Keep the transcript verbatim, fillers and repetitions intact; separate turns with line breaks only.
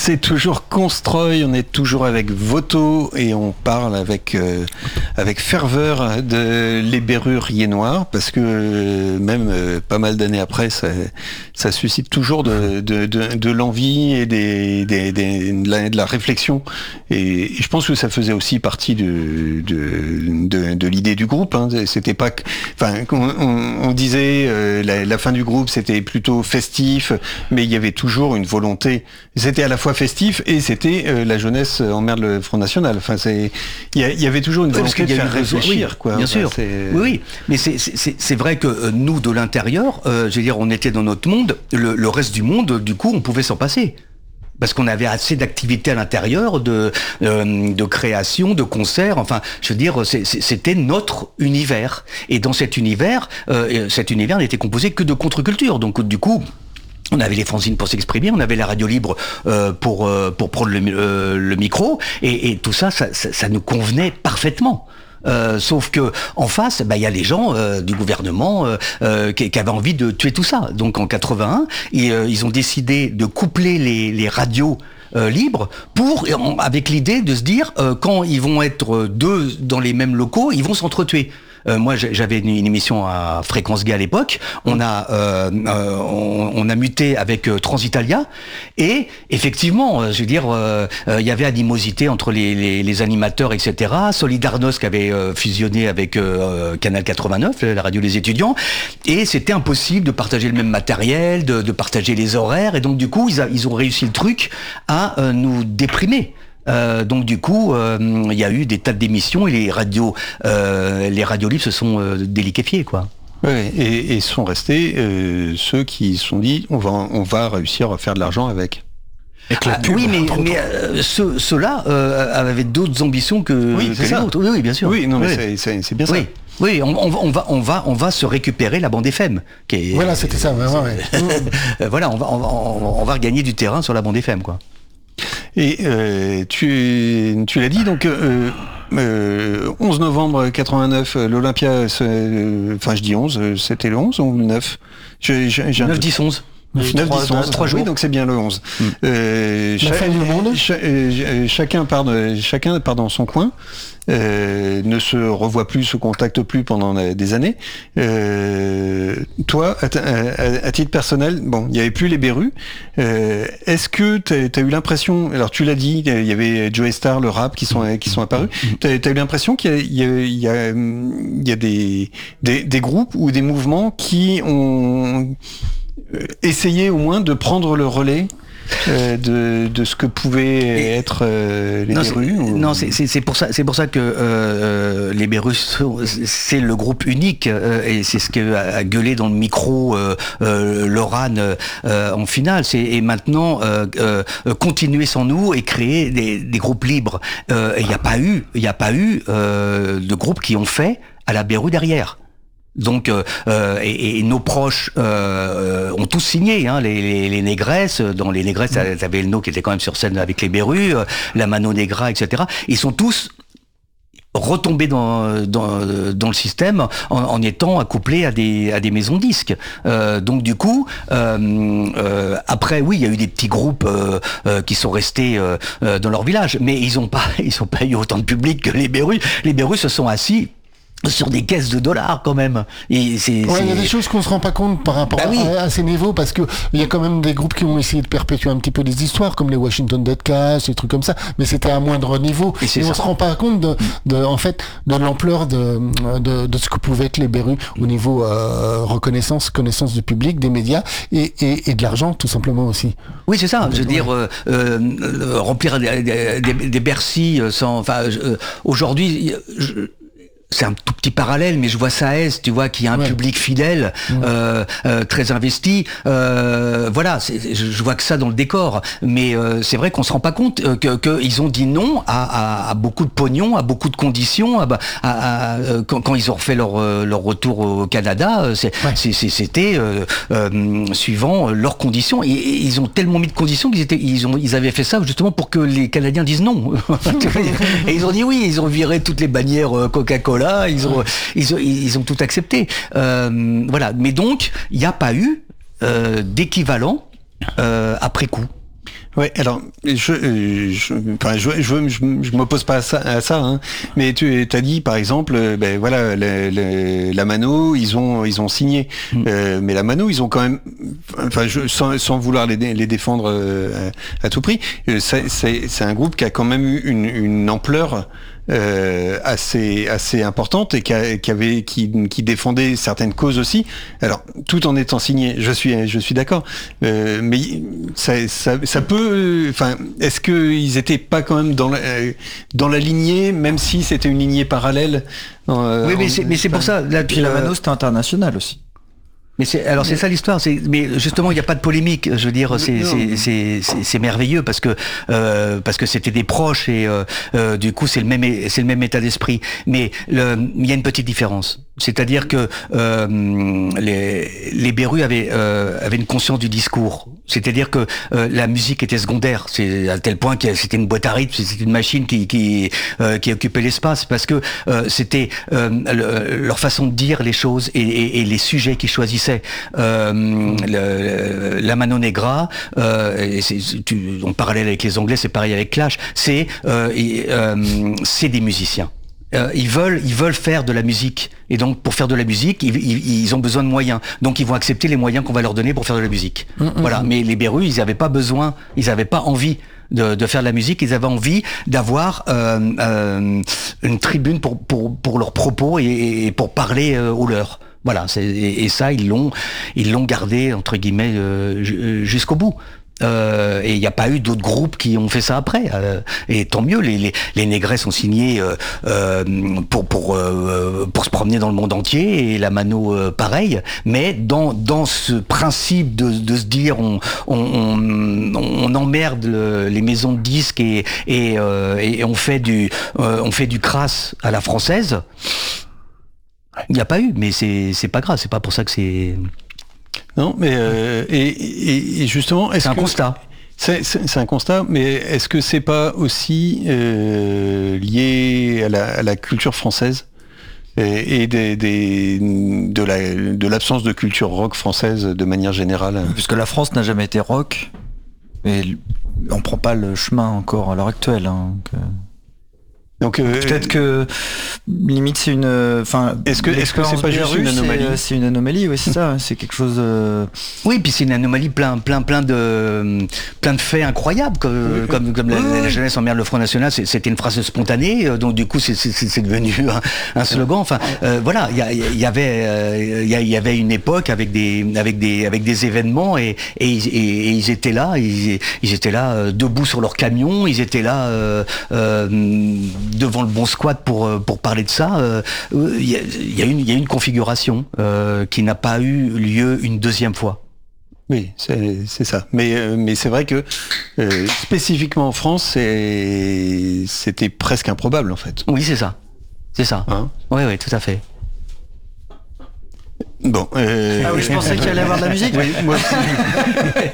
C'est toujours Constroy, on est toujours avec Voto et on parle avec, euh, avec ferveur de Les Berus Riez Noir parce que euh, même euh, pas mal d'années après, ça, ça suscite toujours de, de, de, de l'envie et des, des, des, de, la, de la réflexion. Et, et je pense que ça faisait aussi partie de, de, de, de l'idée du groupe. Hein. C'était pas, enfin, on, on, on disait euh, la, la fin du groupe, c'était plutôt festif, mais il y avait toujours une volonté. C'était à la fois festif et c'était euh, la jeunesse emmerde le Front National. Enfin, c'est, il y, y avait toujours une volonté
oui,
de faire réfléchir,
oui,
quoi.
Bien
enfin,
sûr.
C'est...
Oui, oui. Mais c'est, c'est, c'est vrai que euh, nous, de l'intérieur, euh, je veux dire, on était dans notre monde. Le, le reste du monde, du coup, on pouvait s'en passer. Parce qu'on avait assez d'activités à l'intérieur, de, euh, de création, de concerts. Enfin, je veux dire, c'est, c'est, c'était notre univers. Et dans cet univers, euh, cet univers n'était composé que de contre-culture. Donc, du coup, on avait les fanzines pour s'exprimer, on avait la radio libre euh, pour euh, pour prendre le, euh, le micro, et, et tout ça, ça, ça, ça nous convenait parfaitement. Euh, sauf que en face, bah il y a les gens euh, du gouvernement euh, euh, qui, qui avaient envie de tuer tout ça. Donc en quatre-vingt-un, ils, euh, ils ont décidé de coupler les, les radios euh, libres pour, avec l'idée de se dire euh, quand ils vont être deux dans les mêmes locaux, ils vont s'entretuer. Euh, moi, j'avais une, une émission à Fréquence Gay à l'époque. On a, euh, euh, on, on a muté avec euh, Transitalia, et effectivement, euh, je veux dire, il euh, euh, y avait animosité entre les, les, les animateurs, et cetera. Solidarność qui avait euh, fusionné avec euh, Canal quatre-vingt-neuf, la radio des étudiants, et c'était impossible de partager le même matériel, de, de partager les horaires, et donc du coup, ils, a, ils ont réussi le truc à euh, nous déprimer. Euh, donc du coup, il euh, y a eu des tas d'émissions et les radios, euh, les radios libres se sont euh, déliquéfiées, quoi.
Oui, et, et sont restés euh, ceux qui se sont dit on va, on va réussir à faire de l'argent avec.
Ah, pub, oui, mais, mais euh, ceux, ceux-là euh, avaient d'autres ambitions que,
oui,
que
c'est
les
ça.
autres. Oui, oui, bien sûr.
Oui, non, mais
oui.
c'est, c'est, c'est bien ça.
Oui. Oui, on, on, on va, on va, on va se récupérer la bande F M. Qui est,
voilà, c'était ça. Ouais, ouais.
Voilà, on va, on va, on va regagner du terrain sur la bande F M, quoi.
Et euh, tu, tu l'as dit, donc euh, euh, onze novembre quatre-vingt-neuf, l'Olympia, euh, enfin je dis onze, c'était le onze ou le neuf j'ai, j'ai, j'ai
neuf, dix, onze.
neuf, dix, onze, trois jours. Oui, donc c'est bien le onze. Mm. Euh,
la
cha-
fin du monde.
cha- euh, chacun part de, chacun part dans son coin. Euh, ne se revoit plus, se contacte plus pendant des années. Euh, toi, à, à, à titre personnel, bon, il n'y avait plus les Berus. Euh, est-ce que tu as eu l'impression, alors tu l'as dit, il y avait Joey Star, le rap, qui sont qui sont apparus. Tu as eu l'impression qu'il y a, il y a, il y a, il y a des, des des groupes ou des mouvements qui ont essayé au moins de prendre le relais Euh, de, de ce que pouvaient et être euh, les
non,
Berus
c'est,
ou...
non, c'est, c'est, c'est pour ça, c'est pour ça que euh, les Berus, c'est le groupe unique euh, et c'est ce que a gueulé dans le micro euh, euh, Laurane euh, en finale. C'est et maintenant euh, euh, continuer sans nous et créer des, des groupes libres. Euh, et il n'y a pas eu, il n'y a pas eu euh, de groupes qui ont fait à la Beru derrière. Donc euh, et, et nos proches euh, ont tous signé, hein, les, les, les négresses. Dans les négresses, mmh. t'avais Elno qui était quand même sur scène avec les Berus, euh, la Mano Negra, et cetera. Ils sont tous retombés dans dans dans le système en, en étant accouplés à des à des maisons disques. Euh, donc du coup, euh, euh, après oui, il y a eu des petits groupes euh, euh, qui sont restés euh, euh, dans leur village, mais ils ont pas ils ont pas eu autant de public que les Berus. Les Berus se sont assis sur des caisses de dollars quand même. Et c'est,
ouais,
c'est...
il y a des choses qu'on se rend pas compte par rapport bah oui. à, à ces niveaux, parce que il y a quand même des groupes qui ont essayé de perpétuer un petit peu des histoires, comme les Washington Deadcast, des trucs comme ça, mais c'était à moindre niveau. Et, et on se rend pas compte de, de, en fait, de l'ampleur de, de, de ce que pouvaient être les Berus au niveau euh, reconnaissance, connaissance du public, des médias et, et, et de l'argent, tout simplement aussi.
Oui, c'est ça. Je veux ouais. dire, euh, euh, remplir des, des, des, des Bercy sans, enfin, euh, aujourd'hui, je, c'est un tout petit parallèle, mais je vois Saez, tu vois, qui a un ouais. public fidèle, ouais. euh, euh, très investi. Euh, voilà, c'est, je, je vois que ça dans le décor. Mais euh, c'est vrai qu'on se rend pas compte euh, que qu'ils ont dit non à, à, à beaucoup de pognon, à beaucoup de conditions. À, à, à, quand, quand ils ont refait leur leur retour au Canada, c'est, ouais. c'est, c'est, c'était euh, euh, suivant leurs conditions. Et, et ils ont tellement mis de conditions qu'ils étaient, ils ont, ils avaient fait ça justement pour que les Canadiens disent non. Et ils ont dit oui. Ils ont viré toutes les bannières Coca-Cola. Là, ils ont, ils ont, ils ont tout accepté. Euh, voilà. Mais donc, il n'y a pas eu euh, d'équivalent euh, après coup.
Ouais, alors je je enfin, je, je, je, je m'oppose pas à ça, à ça hein, mais tu as dit par exemple, ben voilà, le, le, la Mano, ils ont ils ont signé, mm. euh, mais la Mano, ils ont quand même, enfin, je, sans, sans vouloir les, les défendre euh, à, à tout prix, c'est, c'est, c'est un groupe qui a quand même eu une, une ampleur. Euh, assez assez importante et qui, a, qui avait qui, qui défendait certaines causes aussi. Alors tout en étant signé, je suis je suis d'accord. Euh, mais ça, ça ça peut. Enfin, est-ce que ils étaient pas quand même dans la dans la lignée, même si c'était une lignée parallèle.
Euh, oui, mais c'est mais c'est pour ça.
Là, puis la Mano, c'était international aussi.
Mais c'est alors c'est ça l'histoire. C'est mais justement il n'y a pas de polémique. Je veux dire c'est c'est c'est c'est, c'est merveilleux parce que euh, parce que c'était des proches et euh, euh, du coup c'est le même c'est le même état d'esprit. Mais le, il y a une petite différence. C'est-à-dire que euh, les les Berus avaient euh, avaient une conscience du discours. C'est-à-dire que euh, la musique était secondaire. C'est à tel point que c'était une boîte à rythme, c'était une machine qui qui euh, qui occupait l'espace parce que euh, c'était euh, le, leur façon de dire les choses et, et, et les sujets qu'ils choisissaient. Euh, le, la Mano Negra, euh, et c'est, tu, en parallèle avec les Anglais, c'est pareil avec Clash. C'est euh, et, euh, c'est des musiciens. Euh, ils veulent, ils veulent faire de la musique, et donc pour faire de la musique, ils, ils, ils ont besoin de moyens. Donc ils vont accepter les moyens qu'on va leur donner pour faire de la musique. Mmh, voilà. Mmh. Mais les Berus, ils n'avaient pas besoin, ils n'avaient pas envie de, de faire de la musique. Ils avaient envie d'avoir euh, euh, une tribune pour pour pour leurs propos et, et pour parler euh, aux leurs. Voilà, c'est, et, et ça ils l'ont, ils l'ont gardé entre guillemets euh, jusqu'au bout. Euh, et il n'y a pas eu d'autres groupes qui ont fait ça après. Euh, et tant mieux, les, les, les Négrets sont signés euh, euh, pour pour euh, pour se promener dans le monde entier et la Mano euh, pareil. Mais dans dans ce principe de de se dire on on on, on emmerde le, les maisons de disques et et, euh, et on fait du euh, on fait du crasse à la française. Il n'y a pas eu, mais c'est c'est pas grave, c'est pas pour ça que c'est.
Non, mais euh, et, et, et justement, est-ce
c'est un
que
constat.
C'est, c'est, c'est un constat, mais est-ce que c'est pas aussi euh, lié à la, à la culture française et, et des, des, de, la, de l'absence de culture rock française de manière générale?
Puisque la France n'a jamais été rock, et on prend pas le chemin encore à l'heure actuelle. Hein, donc, Donc euh, peut-être que limite c'est une, enfin
est-ce que est-ce que c'est pas juste une anomalie?
C'est, c'est une anomalie, oui c'est ça. C'est quelque chose. Euh...
Oui, puis c'est une anomalie plein plein plein de plein de faits incroyables comme oui, comme, comme la, oui. la jeunesse emmerde le Front National. C'est, c'était une phrase spontanée, donc du coup c'est c'est, c'est devenu un, un slogan. Enfin euh, voilà, il y, y, y avait il y, y avait une époque avec des avec des avec des événements et et, et, et ils étaient là, ils, ils étaient là euh, debout sur leur camion, ils étaient là. Euh, euh, devant le bon squat pour pour parler de ça, il euh, y, a, y a une il y a une configuration euh, qui n'a pas eu lieu une deuxième fois.
Oui, c'est c'est ça. Mais euh, mais c'est vrai que euh, spécifiquement en France, c'est c'était presque improbable en fait.
Oui, c'est ça, c'est ça. Hein oui, oui, tout à fait.
Bon. Euh...
Ah oui, je pensais qu'il allait y avoir de la musique.
Oui, moi aussi.